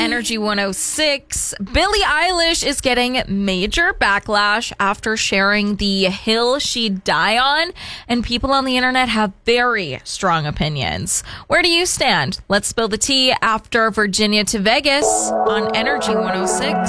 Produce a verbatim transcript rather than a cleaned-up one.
Energy one oh six. Billie Eilish is getting major backlash after sharing the hill she'd die on, and people on the internet have very strong opinions. Where do you stand? Let's spill the tea after Virginia to Vegas on Energy one oh six.